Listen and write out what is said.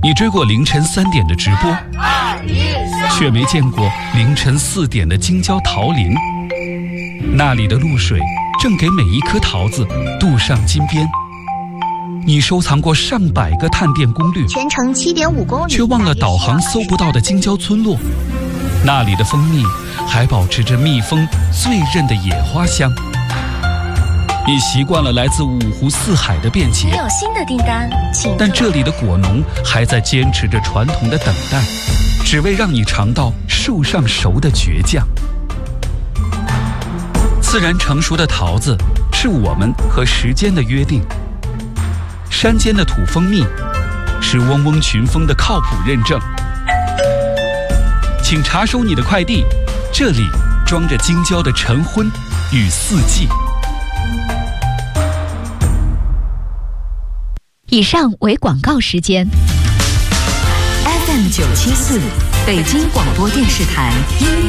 你追过凌晨3点的直播，却没见过凌晨4点的京郊桃林。那里的露水正给每一颗桃子镀上金边。你收藏过上百个探店攻略， 全程7.5公里， 却忘了导航搜不到的京郊村落。那里的蜂蜜还保持着蜜蜂最认的野花香。你习惯了来自5湖4海的便捷， 没有新的订单， 但这里的果农还在坚持着传统的等待，只为让你尝到树上熟的倔强。自然成熟的桃子是我们和时间的约定，山间的土蜂蜜是嗡嗡群蜂的靠谱认证。请查收你的快递，这里装着京郊的晨昏与四季。 以上为广告时间。 FM 974北京广播电视台音乐